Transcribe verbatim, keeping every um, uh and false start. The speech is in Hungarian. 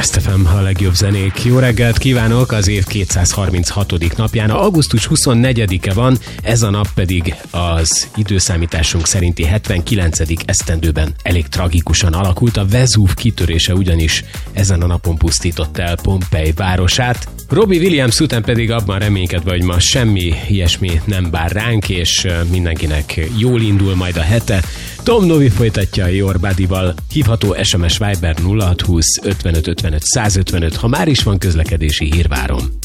Blast ef em, a legjobb zenék. Jó reggelt kívánok! Az év kétszázharminchatodik napján, augusztus huszonnegyedike van, ez a nap pedig az időszámításunk szerinti hetvenkilencedik esztendőben elég tragikusan alakult. A Vezúv kitörése ugyanis ezen a napon pusztította el Pompei városát. Robbie Williams után pedig abban reménykedve, hogy ma semmi ilyesmi nem bár ránk, és mindenkinek jól indul majd a hete. Tom Novi folytatja a Your Body-val. Hívható es em es Viber nulla hatszázhúsz ötvenöt ötvenöt százötvenöt, ha már is van közlekedési hír, várom.